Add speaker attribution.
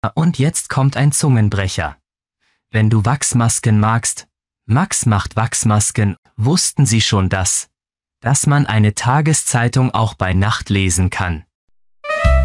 Speaker 1: Und jetzt kommt ein Zungenbrecher. Wenn du Wachsmasken magst, Max macht Wachsmasken, wussten Sie schon dass man eine Tageszeitung auch bei Nacht lesen kann?